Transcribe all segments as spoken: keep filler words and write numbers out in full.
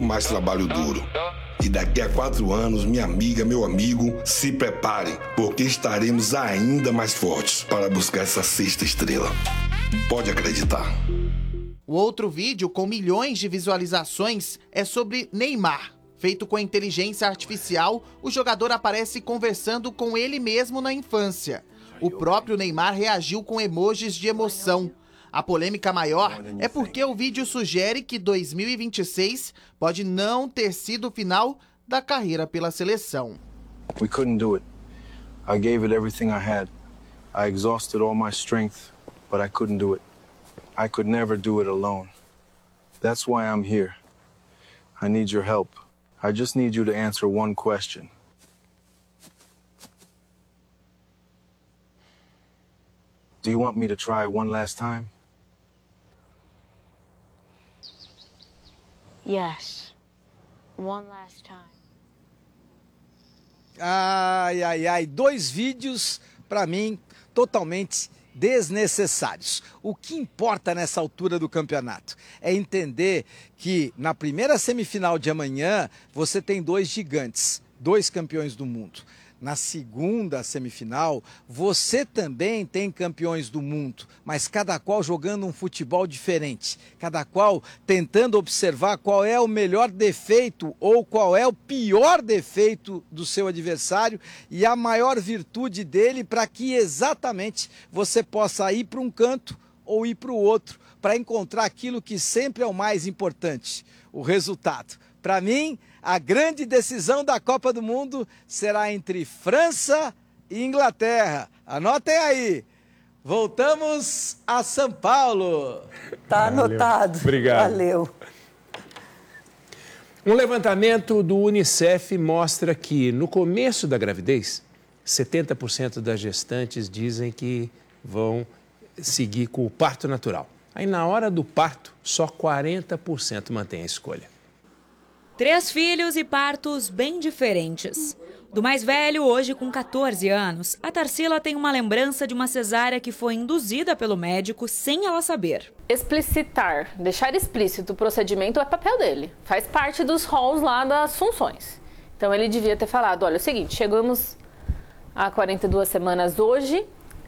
mais trabalho duro. E daqui a quatro anos, minha amiga, meu amigo, se preparem, porque estaremos ainda mais fortes para buscar essa sexta estrela. Pode acreditar. O outro vídeo, com milhões de visualizações, é sobre Neymar. Feito com inteligência artificial, o jogador aparece conversando com ele mesmo na infância. O próprio Neymar reagiu com emojis de emoção. A polêmica maior é porque o vídeo sugere que dois mil e vinte e seis pode não ter sido o final da carreira pela seleção. We couldn't do it. I gave it everything I had. I exhausted all my strength, but I couldn't do it. I could never do it alone. That's why I'm here. I need your help. I just need you to answer one question. Do you want me to try one last time? Yes. One last time. Ai, ai, ai. Dois vídeos, pra mim, totalmente desnecessários. O que importa nessa altura do campeonato é entender que na primeira semifinal de amanhã você tem dois gigantes, dois campeões do mundo. Na segunda semifinal, você também tem campeões do mundo, mas cada qual jogando um futebol diferente, cada qual tentando observar qual é o melhor defeito ou qual é o pior defeito do seu adversário e a maior virtude dele para que exatamente você possa ir para um canto ou ir para o outro, para encontrar aquilo que sempre é o mais importante, o resultado. Para mim, a grande decisão da Copa do Mundo será entre França e Inglaterra. Anotem aí. Voltamos a São Paulo. Tá anotado. Obrigado. Valeu. Um levantamento do Unicef mostra que no começo da gravidez, setenta por cento das gestantes dizem que vão seguir com o parto natural. Aí na hora do parto, só quarenta por cento mantém a escolha. Três filhos e partos bem diferentes. Do mais velho, hoje com quatorze anos, a Tarsila tem uma lembrança de uma cesárea que foi induzida pelo médico sem ela saber. Explicitar, deixar explícito o procedimento é papel dele. Faz parte dos roles lá das funções. Então ele devia ter falado, olha, é o seguinte, chegamos a quarenta e duas semanas hoje,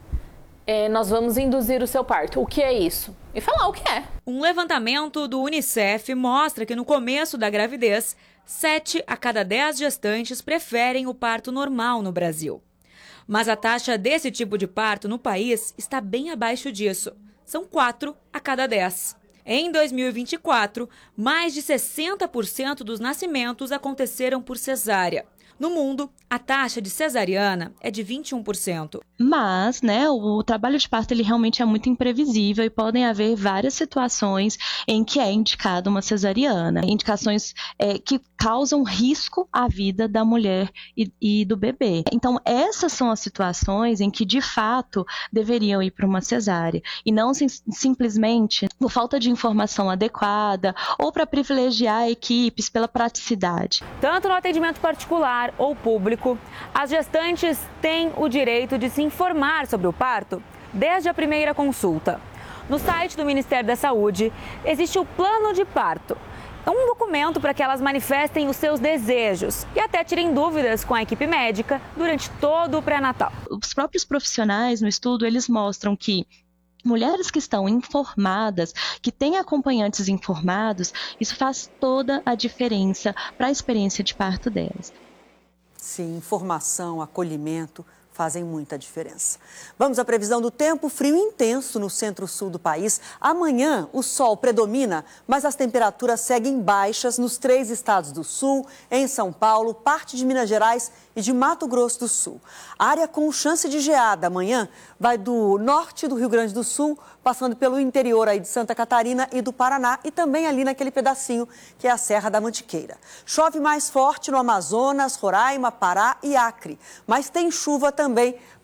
é, nós vamos induzir o seu parto. O que é isso? E falar o que é. Um levantamento do Unicef mostra que no começo da gravidez, sete a cada dez gestantes preferem o parto normal no Brasil. Mas a taxa desse tipo de parto no país está bem abaixo disso. São quatro a cada dez. Em dois mil e vinte e quatro, mais de sessenta por cento dos nascimentos aconteceram por cesárea. No mundo, a taxa de cesariana é de vinte e um por cento. Mas, né, o trabalho de parto ele realmente é muito imprevisível e podem haver várias situações em que é indicada uma cesariana. Indicações é, que causam risco à vida da mulher e, e do bebê. Então, essas são as situações em que, de fato, deveriam ir para uma cesárea. E não sim, simplesmente por falta de informação adequada ou para privilegiar equipes pela praticidade. Tanto no atendimento particular ou público, as gestantes têm o direito de se informar sobre o parto desde a primeira consulta. No site do Ministério da Saúde, existe o plano de parto. É um documento para que elas manifestem os seus desejos e até tirem dúvidas com a equipe médica durante todo o pré-natal. Os próprios profissionais no estudo, eles mostram que mulheres que estão informadas, que têm acompanhantes informados, isso faz toda a diferença para a experiência de parto delas. Sim, informação, acolhimento fazem muita diferença. Vamos à previsão do tempo. Frio intenso no centro-sul do país. Amanhã o sol predomina, mas as temperaturas seguem baixas nos três estados do sul, em São Paulo, parte de Minas Gerais e de Mato Grosso do Sul. Área com chance de geada amanhã vai do norte do Rio Grande do Sul, passando pelo interior aí de Santa Catarina e do Paraná e também ali naquele pedacinho que é a Serra da Mantiqueira. Chove mais forte no Amazonas, Roraima, Pará e Acre, mas tem chuva também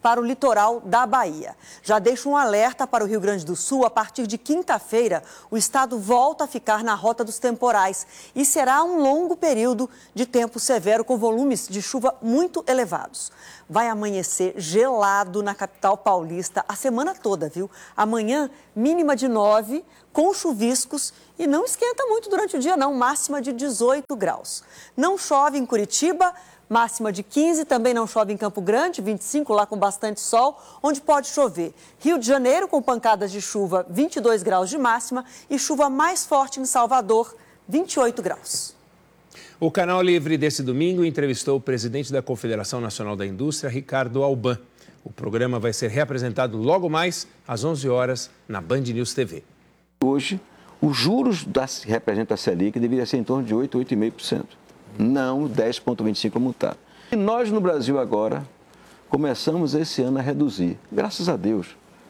para o litoral da Bahia. Já deixo um alerta para o Rio Grande do Sul. A partir de quinta-feira, o estado volta a ficar na rota dos temporais e será um longo período de tempo severo com volumes de chuva muito elevados. Vai amanhecer gelado na capital paulista a semana toda, viu? Amanhã, mínima de nove, com chuviscos e não esquenta muito durante o dia, não. Máxima de dezoito graus. Não chove em Curitiba, máxima de quinze. Também não chove em Campo Grande, vinte e cinco, lá com bastante sol, onde pode chover. Rio de Janeiro, com pancadas de chuva, vinte e dois graus de máxima. E chuva mais forte em Salvador, vinte e oito graus. O Canal Livre desse domingo entrevistou o presidente da Confederação Nacional da Indústria, Ricardo Alban. O programa vai ser reapresentado logo mais às onze horas na Band News T V. Hoje, os juros da, representa a Selic deveria ser em torno de oito, oito vírgula cinco por cento. Não dez vírgula vinte e cinco por cento como está. E nós no Brasil agora começamos esse ano a reduzir, graças a Deus.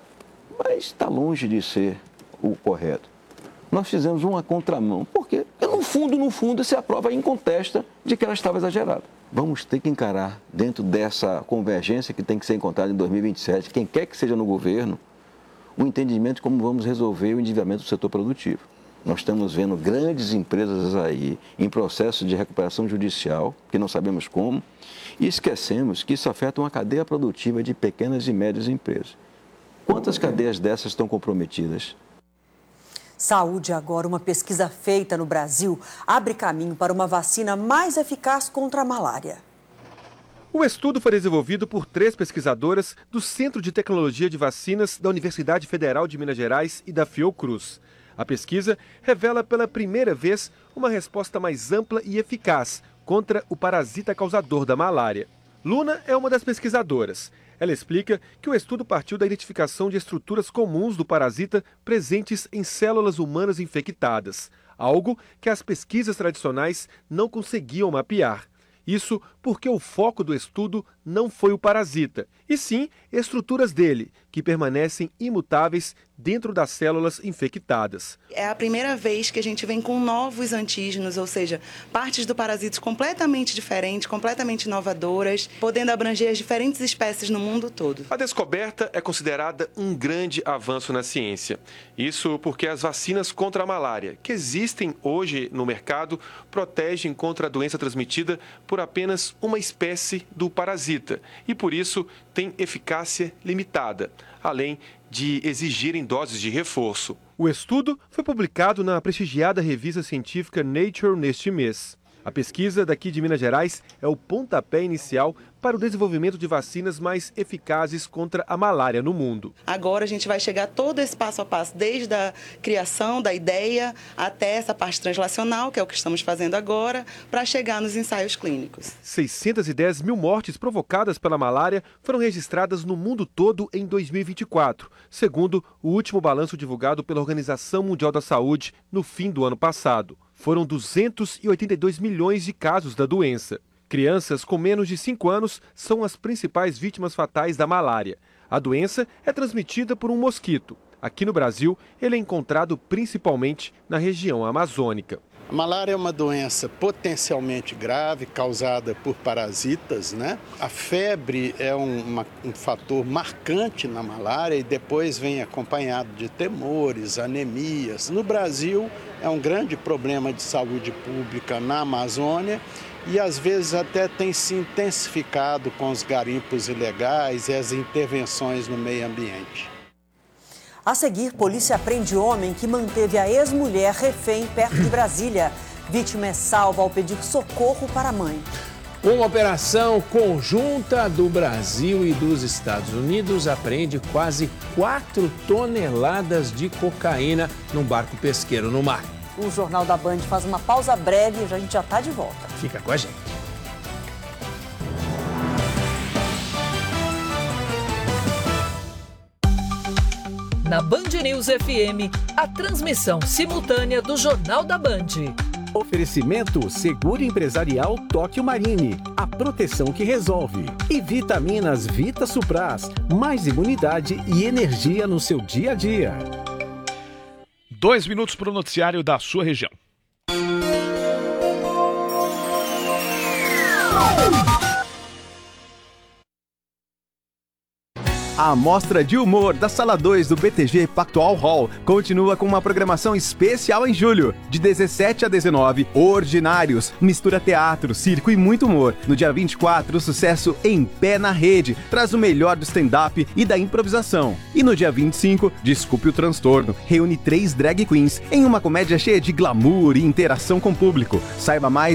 Mas está longe de ser o correto. Nós fizemos uma contramão. Por quê? Porque no fundo, no fundo, se a prova incontesta de que ela estava exagerada. Vamos ter que encarar, dentro dessa convergência que tem que ser encontrada em dois mil e vinte e sete, quem quer que seja no governo, o entendimento de como vamos resolver o endividamento do setor produtivo. Nós estamos vendo grandes empresas aí em processo de recuperação judicial, que não sabemos como, e esquecemos que isso afeta uma cadeia produtiva de pequenas e médias empresas. Quantas cadeias dessas estão comprometidas? Saúde agora, uma pesquisa feita no Brasil abre caminho para uma vacina mais eficaz contra a malária. O estudo foi desenvolvido por três pesquisadoras do Centro de Tecnologia de Vacinas da Universidade Federal de Minas Gerais e da Fiocruz. A pesquisa revela pela primeira vez uma resposta mais ampla e eficaz contra o parasita causador da malária. Luna é uma das pesquisadoras. Ela explica que o estudo partiu da identificação de estruturas comuns do parasita presentes em células humanas infectadas, algo que as pesquisas tradicionais não conseguiam mapear. Isso porque o foco do estudo não foi o parasita, e sim estruturas dele, que permanecem imutáveis dentro das células infectadas. É a primeira vez que a gente vem com novos antígenos, ou seja, partes do parasito completamente diferentes, completamente inovadoras, podendo abranger as diferentes espécies no mundo todo. A descoberta é considerada um grande avanço na ciência. Isso porque as vacinas contra a malária, que existem hoje no mercado, protegem contra a doença transmitida por apenas uma espécie do parasita e, por isso, têm eficácia limitada, além de exigirem doses de reforço. O estudo foi publicado na prestigiada revista científica Nature neste mês. A pesquisa daqui de Minas Gerais é o pontapé inicial para o desenvolvimento de vacinas mais eficazes contra a malária no mundo. Agora a gente vai chegar todo esse passo a passo, desde a criação da ideia até essa parte translacional, que é o que estamos fazendo agora, para chegar nos ensaios clínicos. seiscentas e dez mil mortes provocadas pela malária foram registradas no mundo todo em dois mil e vinte e quatro, segundo o último balanço divulgado pela Organização Mundial da Saúde no fim do ano passado. Foram duzentos e oitenta e dois milhões de casos da doença. Crianças com menos de cinco anos são as principais vítimas fatais da malária. A doença é transmitida por um mosquito. Aqui no Brasil, ele é encontrado principalmente na região amazônica. A malária é uma doença potencialmente grave, causada por parasitas, né? A febre é um, uma, um fator marcante na malária e depois vem acompanhado de temores, anemias. No Brasil, é um grande problema de saúde pública na Amazônia e às vezes até tem se intensificado com os garimpos ilegais e as intervenções no meio ambiente. A seguir, polícia prende homem que manteve a ex-mulher refém perto de Brasília. Vítima é salva ao pedir socorro para a mãe. Uma operação conjunta do Brasil e dos Estados Unidos apreende quase quatro toneladas de cocaína num barco pesqueiro no mar. O Jornal da Band faz uma pausa breve e a gente já está de volta. Fica com a gente. Na Band News F M, a transmissão simultânea do Jornal da Band. Oferecimento Seguro Empresarial Tóquio Marine, a proteção que resolve. E vitaminas Vita Supras, mais imunidade e energia no seu dia a dia. Dois minutos para o noticiário da sua região. A Mostra de Humor da Sala dois do B T G Pactual Hall continua com uma programação especial em julho. De dezessete a dezenove, Ordinários, mistura teatro, circo e muito humor. No dia vinte e quatro, o sucesso Em Pé na Rede traz o melhor do stand-up e da improvisação. E no dia vinte e cinco, Desculpe o Transtorno, reúne três drag queens em uma comédia cheia de glamour e interação com o público. Saiba mais